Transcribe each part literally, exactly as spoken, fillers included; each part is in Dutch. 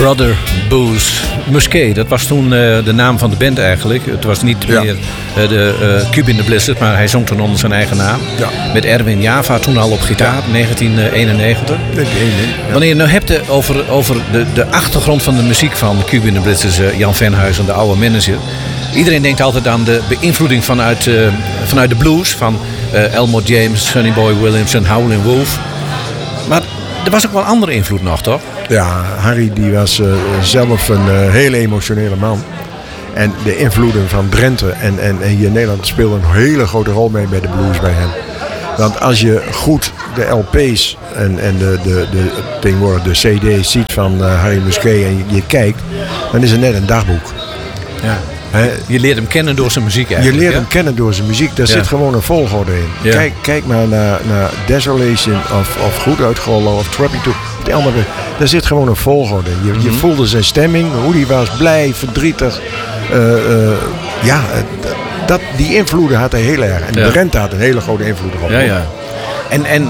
Brother Booze Musquet, dat was toen uh, de naam van de band eigenlijk. Het was niet ja. meer uh, de uh, Cube in the Blizzard, maar hij zong toen onder zijn eigen naam. Ja. Met Erwin Java, toen al op gitaar, ja. negentien eenennegentig. Nee, nee, nee, ja. Wanneer je nou hebt over, over de, de achtergrond van de muziek van de Cube in the Blizzard, uh, Jan Venhuizen, de oude manager. Iedereen denkt altijd aan de beïnvloeding vanuit, uh, vanuit de blues, van uh, Elmore James, Sonny Boy Williams en Howlin' Wolf. Maar er was ook wel andere invloed nog, toch? Ja, Harry die was uh, zelf een uh, hele emotionele man. En de invloeden van Drenthe en, en, en hier in Nederland speelden een hele grote rol mee bij de blues bij hem. Want als je goed de L P's en, en de, de, de, tegenwoordig de C D's ziet van uh, Harry Musquet en je, je kijkt, dan is het net een dagboek. Ja. He, je leert hem kennen door zijn muziek eigenlijk. Je leert ja? hem kennen door zijn muziek. Daar ja. zit gewoon een volgorde in. Ja. Kijk, kijk maar naar, naar Desolation of, of Goed Uitgerollen of Trapping To. Daar zit gewoon een volgorde in. Je, mm-hmm. je voelde zijn stemming, hoe die was, blij, verdrietig. Uh, uh, ja, dat, die invloeden had hij heel erg. En ja. Drenthe had een hele grote invloed erop. Ja, ja. En, en uh,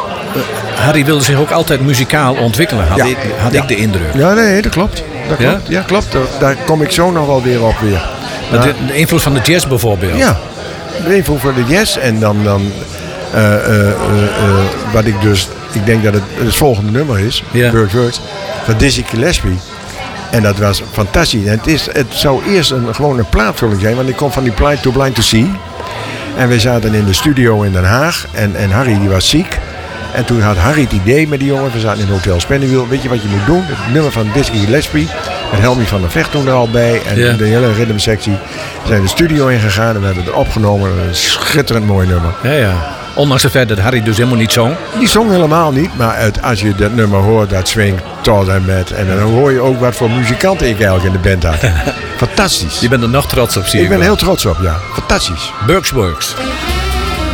Harry wilde zich ook altijd muzikaal ontwikkelen, had, ja. ik, had ja. ik de indruk. Ja, nee, dat klopt. Dat klopt. Ja, ja klopt. Daar, daar kom ik zo nog wel weer op weer. Maar de, de invloed van de jazz bijvoorbeeld. Ja, de invloed van de jazz. En dan, dan uh, uh, uh, uh, wat ik dus, ik denk dat het het volgende nummer is, yeah. Bird Words, van Dizzy Gillespie. En dat was fantastisch. En het, is, het zou eerst een, gewoon een plaatvulling zijn, want ik kom van die Blind to Blind to See. En we zaten in de studio in Den Haag en, en Harry die was ziek. En toen had Harry het idee met die jongen, we zaten in Hotel Spennywiel, weet je wat je moet doen? Het nummer van Dizzy Gillespie, met Helmy van der Vecht toen er al bij en yeah. de hele rhythmsectie. We zijn de studio ingegaan en we hebben het opgenomen. Een schitterend mooi nummer. Ja, ja. Ondanks het feit dat Harry dus helemaal niet zong. Die zong helemaal niet, maar het, als je dat nummer hoort, dat swingt tot en met. En dan hoor je ook wat voor muzikanten ik eigenlijk in de band had. Fantastisch. Je bent er nog trots op, zie ik. Ik ben er heel trots op, ja. Fantastisch. Burks Works.